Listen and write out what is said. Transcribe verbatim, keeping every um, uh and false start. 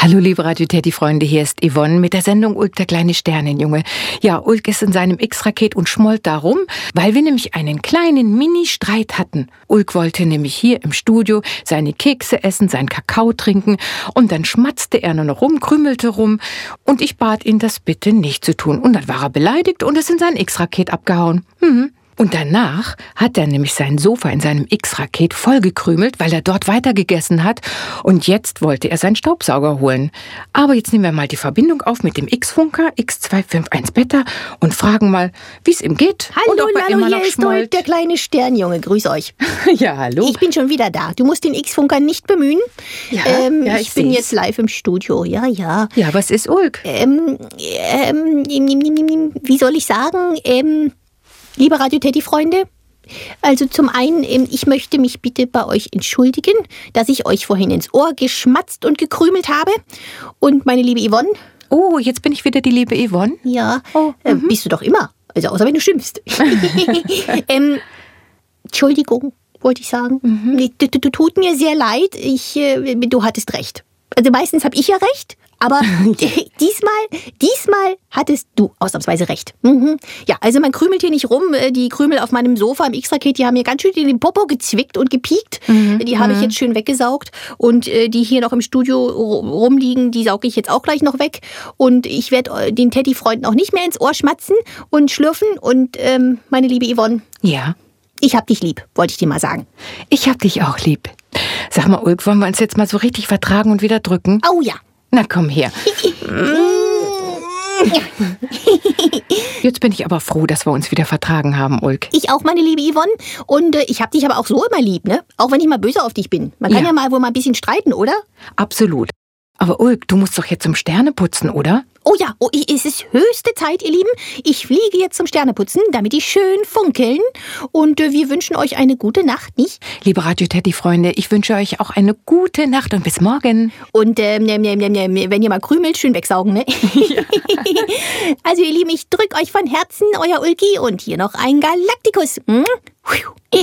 Hallo liebe Radio Teddy-Freunde, hier ist Yvonne mit der Sendung Ulk, der kleine Sternenjunge. Ja, Ulk ist in seinem X-Raket und schmollt darum, weil wir nämlich einen kleinen Mini-Streit hatten. Ulk wollte nämlich hier im Studio seine Kekse essen, seinen Kakao trinken und dann schmatzte er nur noch rum, krümelte rum und ich bat ihn, das bitte nicht zu tun. Und dann war er beleidigt und ist in sein X-Raket abgehauen. Mhm. Und danach hat er nämlich sein Sofa in seinem X-Raket vollgekrümelt, weil er dort weitergegessen hat. Und jetzt wollte er seinen Staubsauger holen. Aber jetzt nehmen wir mal die Verbindung auf mit dem X-Funker X zwei fünf eins Beta und fragen mal, wie es ihm geht. Hallo, und ob er hallo, immer noch hier ist Ulk, der kleine Sternjunge. Grüß euch. Ja, hallo. Ich bin schon wieder da. Du musst den X-Funker nicht bemühen. Ja, ähm, ja, ich, ich bin seh's. jetzt live im Studio. Ja, ja. Ja, was ist Ulk? Ähm, ähm, wie soll ich sagen? Ähm, liebe Radio Teddy-Freunde, also zum einen, ähm, ich möchte mich bitte bei euch entschuldigen, dass ich euch vorhin ins Ohr geschmatzt und gekrümelt habe. Und meine liebe Yvonne. Oh, jetzt bin ich wieder die liebe Yvonne. Ja, Oh, äh, mhm. bist du doch immer. Also außer wenn du schimpfst. ähm, Entschuldigung, wollte ich sagen. Mhm. Nee, du, du, tut mir sehr leid. Ich, äh, du hattest recht. Also meistens habe ich ja recht. Aber diesmal, diesmal hattest du ausnahmsweise recht. Mhm. Ja, also man krümelt hier nicht rum. Die Krümel auf meinem Sofa im X-Raket, die haben mir ganz schön in den Popo gezwickt und gepiekt. Mhm. Die habe ich jetzt schön weggesaugt. Und äh, die hier noch im Studio rumliegen, die sauge ich jetzt auch gleich noch weg. Und ich werde den Teddy-Freunden auch nicht mehr ins Ohr schmatzen und schlürfen. Und ähm, meine liebe Yvonne, Ja, ich hab dich lieb, wollte ich dir mal sagen. ich hab dich auch lieb. Sag mal, Ulk, wollen wir uns jetzt mal so richtig vertragen und wieder drücken? Au ja. Na komm her. Jetzt bin ich aber froh, dass wir uns wieder vertragen haben, Ulk. Ich auch, meine liebe Yvonne. Und äh, ich hab dich aber auch so immer lieb, ne? Auch wenn ich mal böse auf dich bin. Man kann Ja. ja mal wohl mal ein bisschen streiten, oder? Absolut. Aber Ulk, du musst doch jetzt zum Sterneputzen, oder? Oh ja, oh, es ist höchste Zeit, ihr Lieben. Ich fliege jetzt zum Sterneputzen, damit die schön funkeln. Und äh, wir wünschen euch eine gute Nacht, nicht? Liebe Radio Teddy-Freunde, ich wünsche euch auch eine gute Nacht und bis morgen. Und ähm, ähm, ähm, ähm, wenn ihr mal krümelt, schön wegsaugen, ne? Ja. Also ihr Lieben, ich drück euch von Herzen, euer Ulki. Und hier noch ein Galaktikus. Hm?